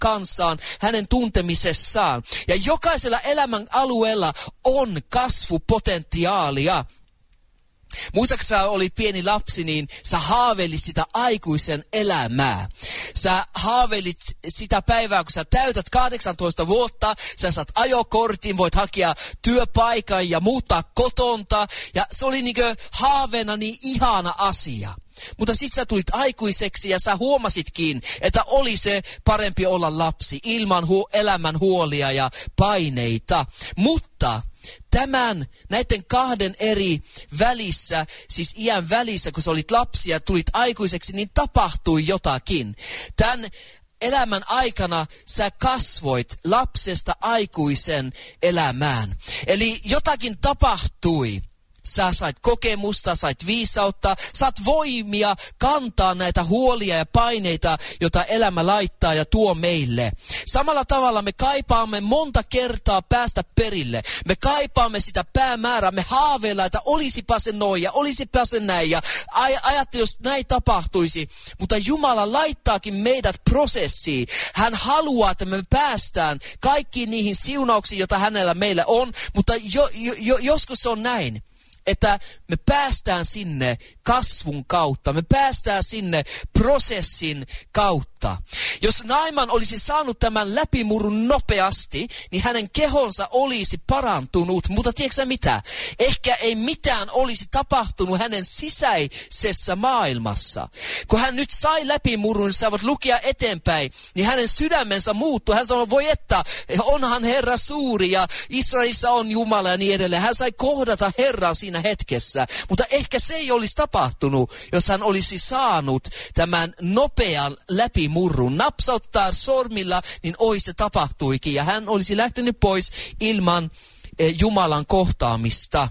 kanssaan, hänen tuntemisessaan. Ja jokaisella elämän alueella on kasvupotentiaalia. Muistatko, sä olit pieni lapsi, niin sä haaveilit sitä aikuisen elämää. Sä haaveilit sitä päivää, kun sä täytät 18 vuotta, sä saat ajokortin, voit hakea työpaikan ja muuttaa kotonta. Ja se oli niinkö haaveena niin ihana asia. Mutta sit sä tulit aikuiseksi ja sä huomasitkin, että oli se parempi olla lapsi ilman elämän huolia ja paineita. Mutta näiden kahden eri välissä, siis iän välissä, kun sä olit lapsi ja tulit aikuiseksi, niin tapahtui jotakin. Tämän elämän aikana sä kasvoit lapsesta aikuisen elämään. Eli jotakin tapahtui. Sä sait kokemusta, sait viisautta, saat voimia kantaa näitä huolia ja paineita, joita elämä laittaa ja tuo meille. Samalla tavalla me kaipaamme monta kertaa päästä perille. Me kaipaamme sitä päämäärää, me haaveillaan, että olisipa se noin ja olisipa se näin. Ja ajattelin, jos näin tapahtuisi. Mutta Jumala laittaakin meidät prosessiin. Hän haluaa, että me päästään kaikkiin niihin siunauksiin, joita hänellä meillä on. Mutta joskus se on näin, että me päästään sinne kasvun kautta, me päästään sinne prosessin kautta. Jos Naaman olisi saanut tämän läpimurron nopeasti, niin hänen kehonsa olisi parantunut. Mutta tiedätkö mitä? Ehkä ei mitään olisi tapahtunut hänen sisäisessä maailmassa. Kun hän nyt sai läpimurron, niin sä voit lukea eteenpäin, niin hänen sydämensä muuttui. Hän sanoi, voi että, onhan Herra suuri ja Israelissa on Jumala ja niin edelleen. Hän sai kohdata Herran siinä hetkessä. Mutta ehkä se ei olisi tapahtunut, jos hän olisi saanut tämän nopean läpimurron. Napsauttaa sormilla, niin se tapahtuikin. Ja hän olisi lähtenyt pois ilman Jumalan kohtaamista.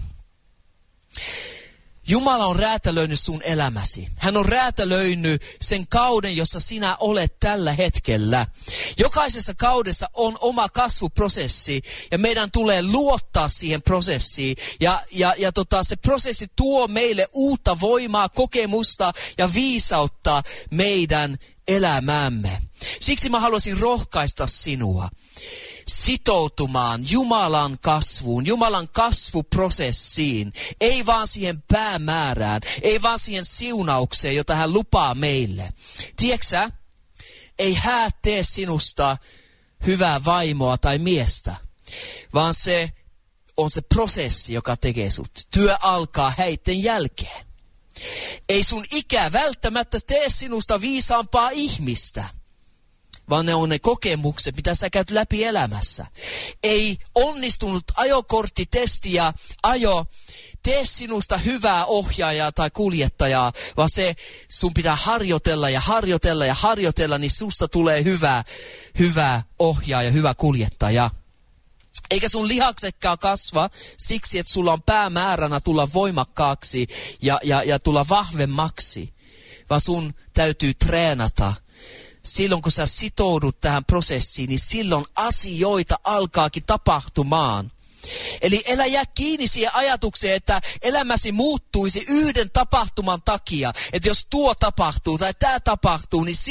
Jumala on räätälöinyt sun elämäsi. Hän on räätälöinyt sen kauden, jossa sinä olet tällä hetkellä. Jokaisessa kaudessa on oma kasvuprosessi ja meidän tulee luottaa siihen prosessiin. Se prosessi tuo meille uutta voimaa, kokemusta ja viisautta meidän elämäämme. Siksi mä haluaisin rohkaista sinua sitoutumaan Jumalan kasvuun, Jumalan kasvuprosessiin, ei vaan siihen päämäärään, ei vaan siihen siunaukseen, jota hän lupaa meille. Tiedätkö, ei häät tee sinusta hyvää vaimoa tai miestä, vaan se on se prosessi, joka tekee sut. Työ alkaa häitten jälkeen. Ei sun ikä välttämättä tee sinusta viisaampaa ihmistä, vaan ne on ne kokemukset, mitä sä käyt läpi elämässä. Ei onnistunut ajokorttitesti ja ajo tee sinusta hyvää ohjaajaa tai kuljettajaa, vaan se sun pitää harjoitella ja harjoitella ja harjoitella, niin susta tulee hyvä ohjaaja, hyvä kuljettaja. Eikä sun lihaksetkaan kasva siksi, että sulla on päämääränä tulla voimakkaaksi ja tulla vahvemmaksi, vaan sun täytyy treenata. Silloin kun sä sitoudut tähän prosessiin, niin silloin asioita alkaakin tapahtumaan. Eli älä jää kiinni siihen ajatukseen, että elämäsi muuttuisi yhden tapahtuman takia. Että jos tuo tapahtuu tai tämä tapahtuu, niin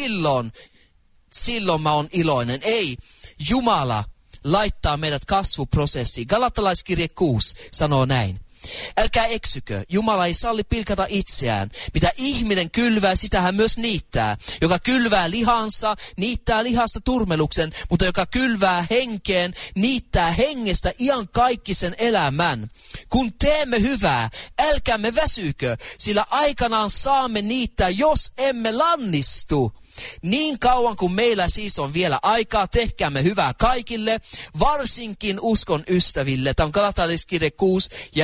silloin mä oon iloinen. Ei, Jumala laittaa meidät kasvuprosessiin. Galatalaiskirje 6 sanoo näin. Älkää eksykö, Jumala ei salli pilkata itseään. Mitä ihminen kylvää, sitä hän myös niittää. Joka kylvää lihansa, niittää lihasta turmeluksen, mutta joka kylvää henkeen, niittää hengestä iankaikkisen elämän. Kun teemme hyvää, älkäämme väsykö, sillä aikanaan saamme niittää, jos emme lannistu. Niin kauan kuin meillä siis on vielä aikaa, tehkäämme hyvää kaikille, varsinkin uskon ystäville. Tämä on Galatalaiskirje 6 ja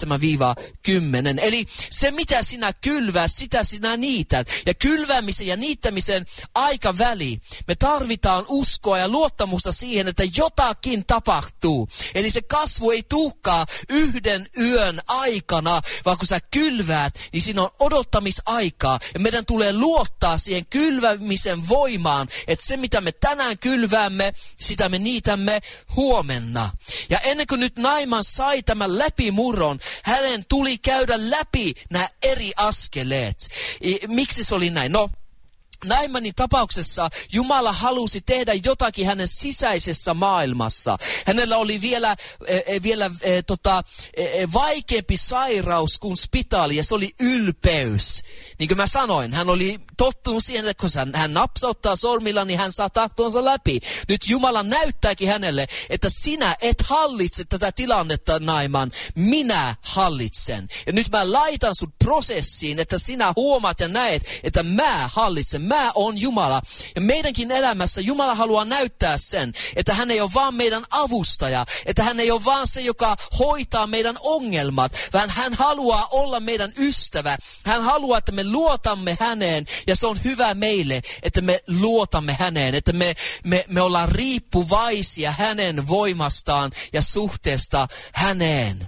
7-10. Eli se mitä sinä kylvää, sitä sinä niität. Ja kylväämisen ja niittämisen aikaväli, me tarvitaan uskoa ja luottamusta siihen, että jotakin tapahtuu. Eli se kasvu ei tulekaan yhden yön aikana, vaan kun sä kylväät, niin siinä on odottamisaikaa. Ja meidän tulee luottaa siihen kylväämisen voimaan, että se mitä me tänään kylväämme, sitä me niitämme huomenna. Ja ennen kuin nyt Naaman sai tämän läpimurron, hänen tuli käydä läpi nämä eri askeleet. Miksi se oli näin? No, Naimanin tapauksessa Jumala halusi tehdä jotakin hänen sisäisessä maailmassa. Hänellä oli vielä vaikeampi sairaus kuin spitaali, ja se oli ylpeys. Niin kuin mä sanoin, hän oli tottunut siihen, että kun hän napsauttaa sormilla, niin hän saa tahtonsa läpi. Nyt Jumala näyttääkin hänelle, että sinä et hallitse tätä tilannetta, Naiman. Minä hallitsen. Ja nyt mä laitan sut prosessiin, että sinä huomaat ja näet, että mä hallitsen. Mä on Jumala. Ja meidänkin elämässä Jumala haluaa näyttää sen, että hän ei ole vaan meidän avustaja, että hän ei ole vaan se, joka hoitaa meidän ongelmat, vaan hän haluaa olla meidän ystävä. Hän haluaa, että me luotamme häneen, ja se on hyvä meille, että me luotamme häneen, että me ollaan riippuvaisia hänen voimastaan ja suhteesta häneen.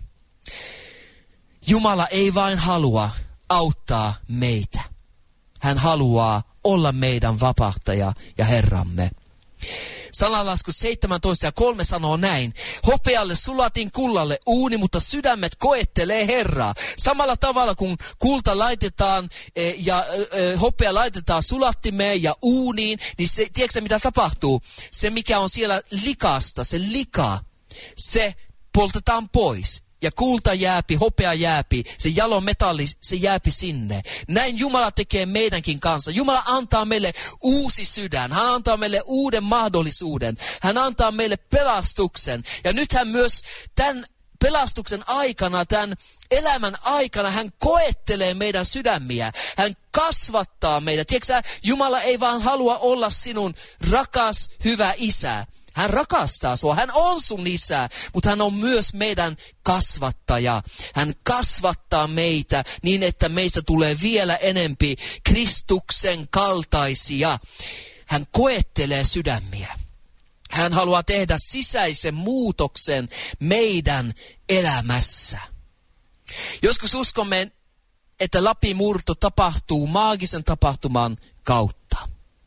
Jumala ei vain halua auttaa meitä. Hän haluaa olla meidän vapahtaja ja Herramme. Sananlasku 17:3 sanoo näin: hopealle sulatin kullalle uuni, mutta sydämet koettelee Herraa. Samalla tavalla kun kulta laitetaan ja hopea laitetaan sulattimeen ja uuniin, niin se, tiedätkö mitä tapahtuu? Se mikä on siellä likasta, se lika, se poltetaan pois. Ja kulta jääpi, hopea jääpi, se jalo metalli, se jääpi sinne. Näin Jumala tekee meidänkin kanssa. Jumala antaa meille uusi sydän. Hän antaa meille uuden mahdollisuuden. Hän antaa meille pelastuksen. Ja nyt hän myös tämän pelastuksen aikana, tämän elämän aikana, hän koettelee meidän sydämiä. Hän kasvattaa meitä. Tiedätkö sä, Jumala ei vaan halua olla sinun rakas, hyvä isä. Hän rakastaa sua, hän on sun isä, mutta hän on myös meidän kasvattaja. Hän kasvattaa meitä niin, että meistä tulee vielä enempi Kristuksen kaltaisia. Hän koettelee sydämiä. Hän haluaa tehdä sisäisen muutoksen meidän elämässä. Joskus uskomme, että läpimurto tapahtuu maagisen tapahtuman kautta.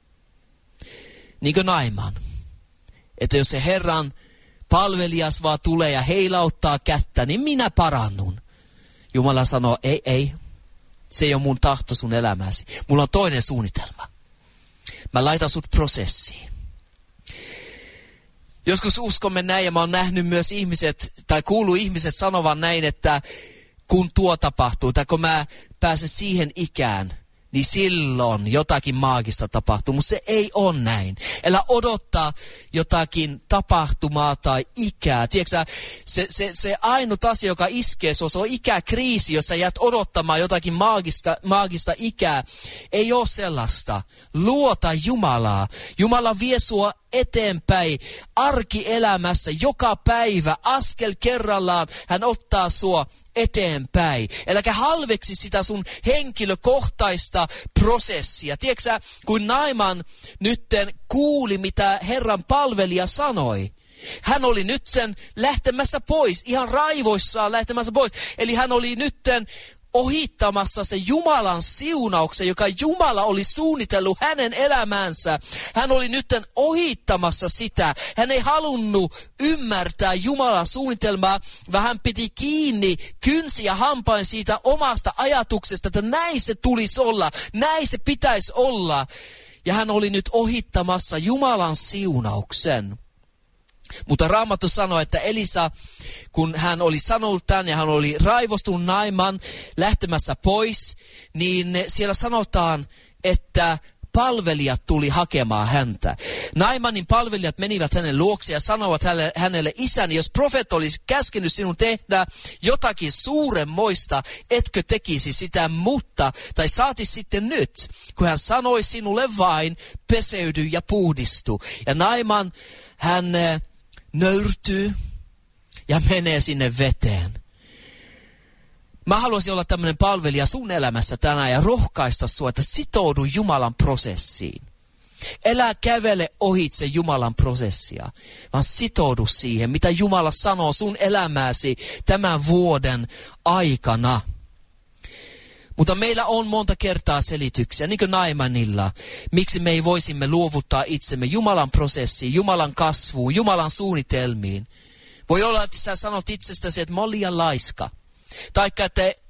Niin kuin Naiman. Että jos se Herran palvelias vaan tulee ja heilauttaa kättä, niin minä parannun. Jumala sanoo, ei, se ei ole mun tahto sun elämäsi. Mulla on toinen suunnitelma. Mä laitan sut prosessiin. Joskus uskomme näin, ja mä oon nähnyt myös ihmiset, tai kuullut ihmiset sanovan näin, että kun tuo tapahtuu, tai kun mä pääsen siihen ikään, niin silloin jotakin maagista tapahtuu, mutta se ei ole näin. Älä odottaa jotakin tapahtumaa tai ikää. Tiedätkö se ainut asia, joka iskee, se on ikäkriisi, jos sä jäät odottamaan jotakin maagista ikää. Ei ole sellaista. Luota Jumalaa. Jumala vie sua eteenpäin arkielämässä joka päivä, askel kerrallaan. Hän ottaa sua eteenpäin. Äläkä halveksi sitä sun henkilökohtaista prosessia. Tiedätkö sä, kun Naiman nytten kuuli, mitä Herran palvelija sanoi. Hän oli nytten lähtemässä pois, ihan raivoissaan lähtemässä pois. Eli hän oli nytten ohittamassa se Jumalan siunauksen, joka Jumala oli suunnitellut hänen elämäänsä. Hän oli nytten ohittamassa sitä. Hän ei halunnut ymmärtää Jumalan suunnitelmaa, vaan hän piti kiinni kynsi ja hampain siitä omasta ajatuksesta, että näin se tulisi olla, näin se pitäisi olla. Ja hän oli nyt ohittamassa Jumalan siunauksen. Mutta Raamattu sanoi, että Elisa, kun hän oli sanonut tämän ja hän oli raivostunut Naiman lähtemässä pois, niin siellä sanotaan, että palvelijat tuli hakemaan häntä. Naimanin palvelijat menivät hänen luokse ja sanoivat hänelle, isäni, jos profeetta olisi käskenyt sinun tehdä jotakin suuremmoista, etkö tekisi sitä, mutta, tai saati sitten nyt, kun hän sanoi sinulle vain, peseydy ja puhdistu. Ja Naiman, hän nöyrtyy ja menee sinne veteen. Mä haluaisin olla tämmöinen palvelija sun elämässä tänään ja rohkaista sua, että sitoudu Jumalan prosessiin. Älä kävele ohitse Jumalan prosessia, vaan sitoudu siihen, mitä Jumala sanoo sun elämääsi tämän vuoden aikana. Mutta meillä on monta kertaa selityksiä, niin kuin Naimanilla, miksi me ei voisimme luovuttaa itsemme Jumalan prosessiin, Jumalan kasvuun, Jumalan suunnitelmiin. Voi olla, että sä sanot itsestäsi, että mä oon liian laiska. Taikka, että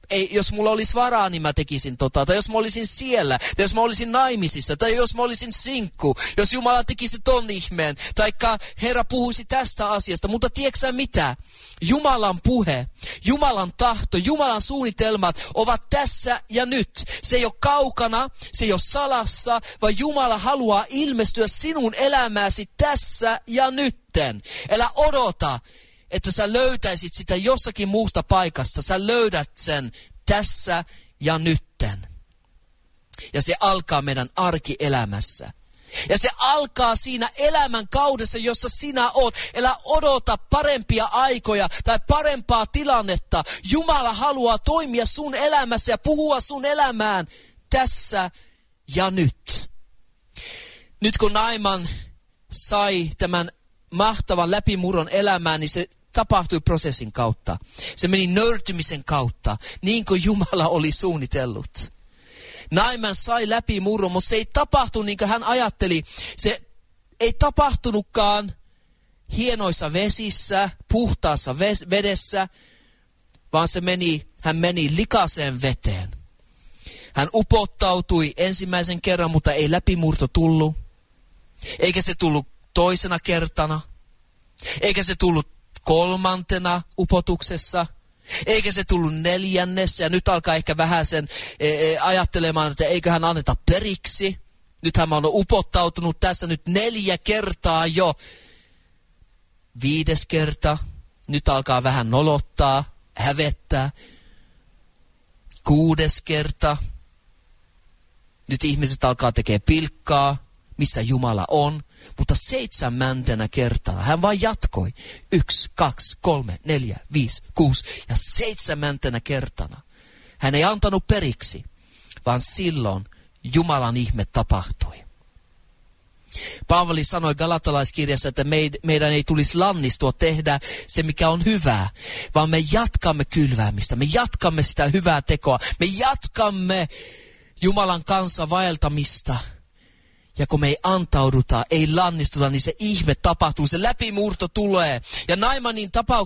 jos mulla olisi varaa, niin mä tekisin tota. Tai jos mä olisin siellä, tai jos mä olisin naimisissa, tai jos mä olisin sinkku, jos Jumala tekisi ton ihmeen, taikka Herra puhuisi tästä asiasta. Mutta tiedätkö sä mitä? Jumalan puhe, Jumalan tahto, Jumalan suunnitelmat ovat tässä ja nyt. Se ei ole kaukana, se ei ole salassa, vaan Jumala haluaa ilmestyä sinun elämääsi tässä ja nytten. Älä odota, että sä löytäisit sitä jossakin muusta paikasta. Sä löydät sen tässä ja nytten. Ja se alkaa meidän arkielämässä. Ja se alkaa siinä elämän kaudessa, jossa sinä oot. Älä odota parempia aikoja tai parempaa tilannetta. Jumala haluaa toimia sun elämässä ja puhua sun elämään tässä ja nyt. Nyt kun Naaman sai tämän mahtavan läpimurron elämään, niin se tapahtui prosessin kautta. Se meni nöyrtymisen kautta, niin kuin Jumala oli suunnitellut. Naaman sai läpimurron, mutta se ei tapahtunut niin kuin hän ajatteli. Se ei tapahtunutkaan hienoissa vesissä, puhtaassa vedessä, vaan hän meni likaiseen veteen. Hän upottautui ensimmäisen kerran, mutta ei läpimurto tullut. Eikä se tullut toisena kertana. Eikä se tullut kolmantena upotuksessa. Eikä se tullut neljännessä. Ja nyt alkaa ehkä vähän sen ajattelemaan, että eiköhän anneta periksi. Nythän mä oon upottautunut tässä nyt 4 kertaa jo. 5. kerta. Nyt alkaa vähän nolottaa, hävettää. 6. kerta. Nyt ihmiset alkaa tekemään pilkkaa, missä Jumala on. Mutta 7. kertana hän vain jatkoi. 1, 2, 3, 4, 5, 6. Ja 7. kertana hän ei antanut periksi, vaan silloin Jumalan ihme tapahtui. Paavali sanoi Galatalaiskirjassa, että meidän ei tulisi lannistua tehdä se, mikä on hyvää, vaan me jatkamme kylväämistä, me jatkamme sitä hyvää tekoa, me jatkamme Jumalan kanssa vaeltamista. Ja kun me ei antauduta, ei lannistuta, niin se ihme tapahtuu, se läpimurto tulee. Ja Naamanin